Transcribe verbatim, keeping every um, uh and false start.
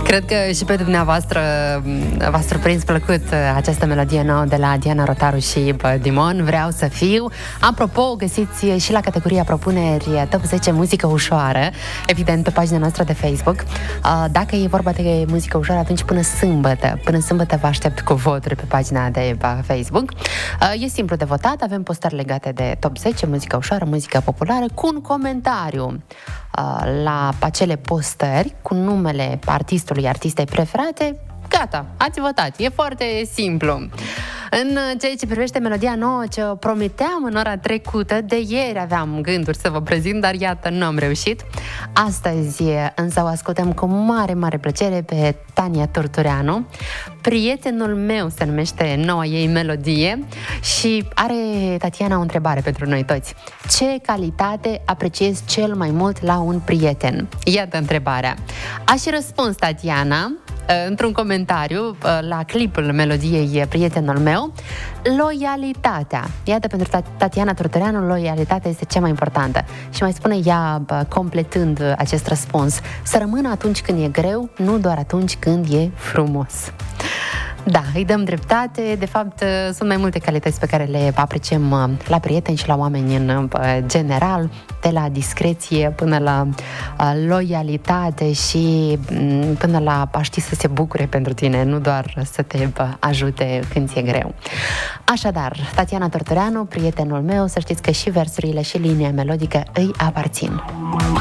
Cred că și pe dumneavoastră v-a surprins plăcut această melodie nouă de la Diana Rotaru și Dimon, Vreau să fiu. Apropo, găsiți și la categoria propuneri Top zece muzică ușoară, evident pe pagina noastră de Facebook. Dacă e vorba de muzică ușoară, atunci până sâmbătă, până sâmbătă vă aștept cu voturi pe pagina de Facebook. E simplu de votat, avem postări legate de Top zece, muzică ușoară, muzică populară, cu un comentariu la acele postări cu numele artistului, artistei preferate. Gata, ați votat. E foarte simplu. În ceea ce privește melodia nouă ce o prometeam în ora trecută, de ieri aveam gânduri să vă prezint, dar iată, nu am reușit. Astăzi însă o ascultăm cu mare, mare plăcere pe Tania Turtureanu. Prietenul meu se numește noua ei melodie și are Tatiana o întrebare pentru noi toți. Ce calitate apreciezi cel mai mult la un prieten? Iată întrebarea. A și răspuns Tatiana într-un comentariu la clipul melodiei Prietenul meu, loialitatea. Iată, pentru Tatiana Turtureanu, loialitatea este cea mai importantă. Și mai spune ea, completând acest răspuns, să rămână atunci când e greu, nu doar atunci când e frumos. Da, îi dăm dreptate. De fapt, sunt mai multe calități pe care le apreciem la prieteni și la oameni în general, de la discreție până la loialitate și până la a ști să se bucure pentru tine, nu doar să te ajute când ți-e greu. Așadar, Tatiana Turtureanu, Prietenul meu, să știți că și versurile și linia melodică îi aparțin.